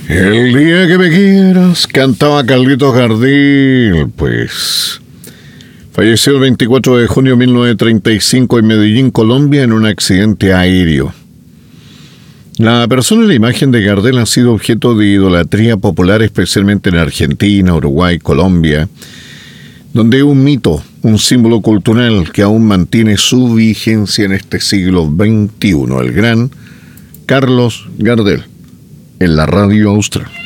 El día que me quieras, cantaba Carlitos Gardel, pues. Falleció el 24 de junio de 1935 en Medellín, Colombia, en un accidente aéreo. La persona y la imagen de Gardel han sido objeto de idolatría popular, especialmente en Argentina, Uruguay, Colombia, donde es un mito, un símbolo cultural que aún mantiene su vigencia en este siglo XXI, el gran Carlos Gardel, en la Radio Austral.